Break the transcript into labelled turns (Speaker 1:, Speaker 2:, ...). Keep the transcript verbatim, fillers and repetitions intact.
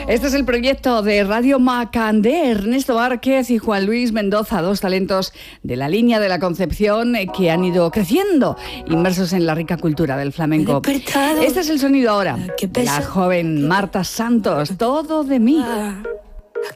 Speaker 1: Este es el proyecto de Radio Macandé, Ernesto Márquez y Juan Luis Mendoza, dos talentos de la línea de la Concepción que han ido creciendo, inmersos en la rica cultura del flamenco. Este es el sonido ahora de la joven Marta Santos, Todo de mí.